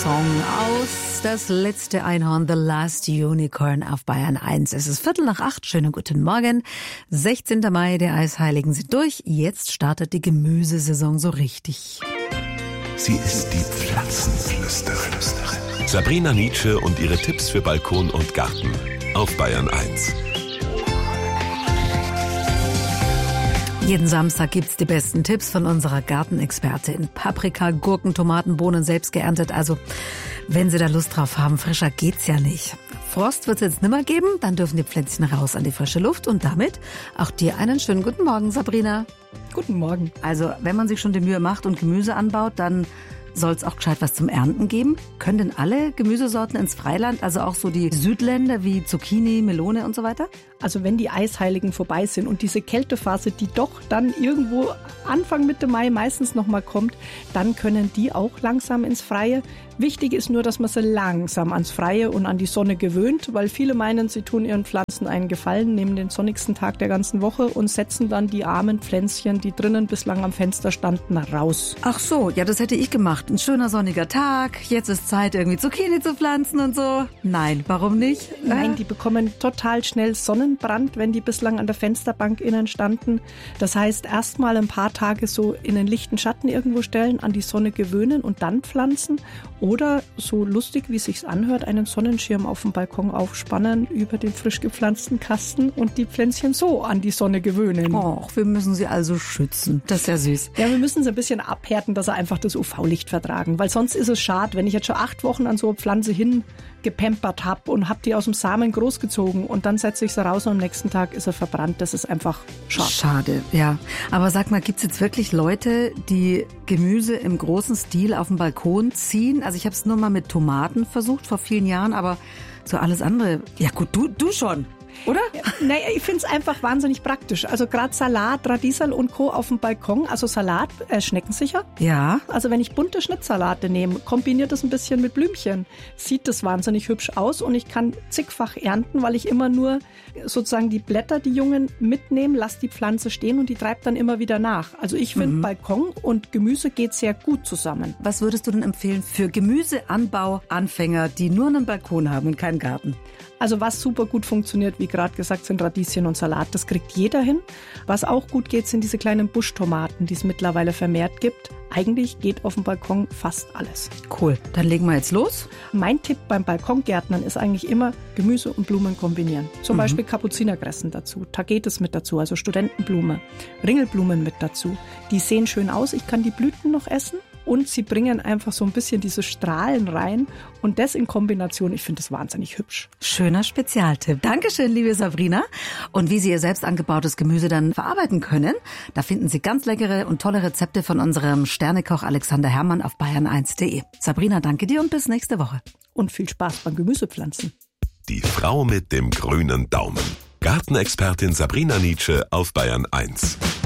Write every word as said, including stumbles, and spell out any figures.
Song aus Das letzte Einhorn, The Last Unicorn auf Bayern eins. Es ist Viertel nach acht. Schönen guten Morgen. sechzehnten Mai, der Eisheiligen sind durch. Jetzt startet die Gemüsesaison so richtig. Sie ist die Pflanzenflüsterin. Sabrina Nitzsche und ihre Tipps für Balkon und Garten auf Bayern eins. Jeden Samstag gibt's die besten Tipps von unserer Gartenexpertin. Paprika, Gurken, Tomaten, Bohnen selbst geerntet. Also, wenn Sie da Lust drauf haben, frischer geht's ja nicht. Frost wird's jetzt nimmer geben, dann dürfen die Pflänzchen raus an die frische Luft und damit auch dir einen schönen guten Morgen, Sabrina. Guten Morgen. Also, wenn man sich schon die Mühe macht und Gemüse anbaut, dann soll's auch gescheit was zum Ernten geben. Können denn alle Gemüsesorten ins Freiland, also auch so die Südländer wie Zucchini, Melone und so weiter? Also wenn die Eisheiligen vorbei sind und diese Kältephase, die doch dann irgendwo Anfang Mitte Mai meistens nochmal kommt, dann können die auch langsam ins Freie. Wichtig ist nur, dass man sie langsam ans Freie und an die Sonne gewöhnt, weil viele meinen, sie tun ihren Pflanzen einen Gefallen, nehmen den sonnigsten Tag der ganzen Woche und setzen dann die armen Pflänzchen, die drinnen bislang am Fenster standen, raus. Ach so, ja, das hätte ich gemacht. Ein schöner sonniger Tag, jetzt ist Zeit, irgendwie Zucchini zu pflanzen und so. Nein, warum nicht? Nein, die bekommen total schnell Sonnenbrand, wenn die bislang an der Fensterbank innen standen. Das heißt, erst mal ein paar Tage so in den lichten Schatten irgendwo stellen, an die Sonne gewöhnen und dann pflanzen. Oder so lustig, wie es sich anhört, einen Sonnenschirm auf dem Balkon aufspannen über den frisch gepflanzten Kasten und die Pflänzchen so an die Sonne gewöhnen. Och, wir müssen sie also schützen. Das ist ja süß. Ja, wir müssen sie ein bisschen abhärten, dass sie einfach das U V-Licht vertragen. Weil sonst ist es schade, wenn ich jetzt schon acht Wochen an so eine Pflanze hingepampert habe und habe die aus dem Samen großgezogen und dann setze ich sie raus und am nächsten Tag ist er verbrannt. Das ist einfach schade. Schade, ja. Aber sag mal, gibt's jetzt wirklich Leute, die Gemüse im großen Stil auf dem Balkon ziehen? Also ich habe es nur mal mit Tomaten versucht vor vielen Jahren, aber so alles andere, ja gut, du, du schon. Oder? Ja, naja, ich finde es einfach wahnsinnig praktisch. Also gerade Salat, Radieserl und Co. auf dem Balkon. Also Salat, äh, schneckensicher. Ja. Also wenn ich bunte Schnittsalate nehme, kombiniert das ein bisschen mit Blümchen, sieht das wahnsinnig hübsch aus und ich kann zigfach ernten, weil ich immer nur sozusagen die Blätter, die Jungen mitnehme, lasse die Pflanze stehen und die treibt dann immer wieder nach. Also ich finde, mhm. Balkon und Gemüse geht sehr gut zusammen. Was würdest du denn empfehlen für Gemüseanbau-Anfänger, die nur einen Balkon haben und keinen Garten? Also was super gut funktioniert, wie gerade gesagt, sind Radieschen und Salat. Das kriegt jeder hin. Was auch gut geht, sind diese kleinen Buschtomaten, die es mittlerweile vermehrt gibt. Eigentlich geht auf dem Balkon fast alles. Cool, dann legen wir jetzt los. Mein Tipp beim Balkongärtnern ist eigentlich immer Gemüse und Blumen kombinieren. Zum mhm. Beispiel Kapuzinergrässen dazu, Tagetes mit dazu, also Studentenblume, Ringelblumen mit dazu. Die sehen schön aus, ich kann die Blüten noch essen. Und sie bringen einfach so ein bisschen diese Strahlen rein. Und das in Kombination, ich finde das wahnsinnig hübsch. Schöner Spezialtipp. Dankeschön, liebe Sabrina. Und wie Sie Ihr selbst angebautes Gemüse dann verarbeiten können, da finden Sie ganz leckere und tolle Rezepte von unserem Sternekoch Alexander Herrmann auf bayern eins punkt de. Sabrina, danke dir und bis nächste Woche. Und viel Spaß beim Gemüsepflanzen. Die Frau mit dem grünen Daumen. Gartenexpertin Sabrina Nitzsche auf Bayern eins.